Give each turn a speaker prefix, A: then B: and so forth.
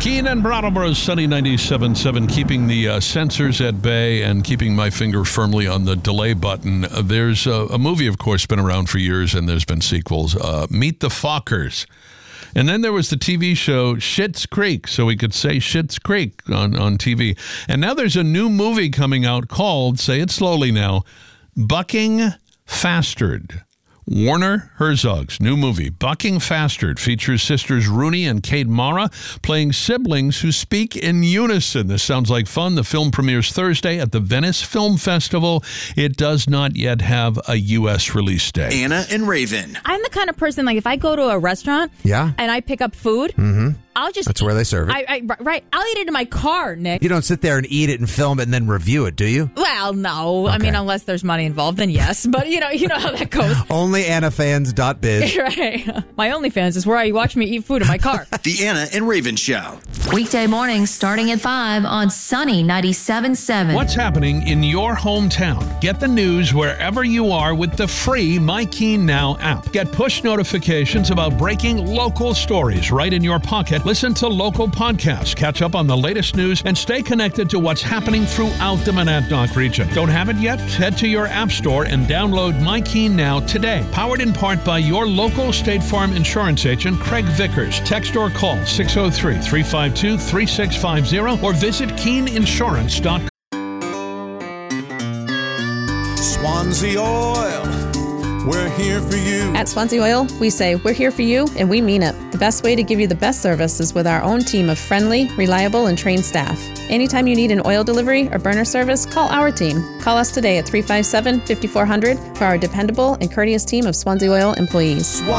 A: Keene and Brattleboro's Sunny 97.7, keeping the sensors at bay and keeping my finger firmly on the delay button. There's a movie, of course, been around for years, and there's been sequels. Meet the Fockers. And then there was the TV show Schitt's Creek, so we could say Schitt's Creek on TV. And now there's a new movie coming out called, say it slowly now, Bucking Fastard. Werner Herzog's new movie, Bucking Fastard, features sisters Rooney and Kate Mara playing siblings who speak in unison. This sounds like fun. The film premieres Thursday at the Venice Film Festival. It does not yet have a U.S. release date.
B: Anna and Raven.
C: I'm the kind of person, like, if I go to a restaurant and I pick up food, I'll just...
D: That's where they serve it.
C: Right. I'll eat it in my car, Nick.
D: You don't sit there and eat it and film it and then review it, do you?
C: Well, no.
D: Okay.
C: I mean, unless there's money involved, then yes. But you know how that goes.
D: Only AnnaFans.biz.
C: Right. My OnlyFans is where you watch me eat food in my car.
B: The Anna and Raven Show.
E: Weekday mornings starting at 5 on Sunny 97.7.
A: What's happening in your hometown? Get the news wherever you are with the free My Keene Now app. Get push notifications about breaking local stories right in your pocket. Listen to local podcasts, catch up on the latest news, and stay connected to what's happening throughout the Monadnock region. Don't have it yet? Head to your app store and download My Keene Now today. Powered in part by your local State Farm insurance agent, Craig Vickers. Text or call 603-352-3650 or visit KeeneInsurance.com.
F: Swansea Oil, we're here for you.
G: At Swansea Oil, we say we're here for you, and we mean it. The best way to give you the best service is with our own team of friendly, reliable, and trained staff. Anytime you need an oil delivery or burner service, call our team. Call us today at 357-5400 for our dependable and courteous team of Swansea Oil employees.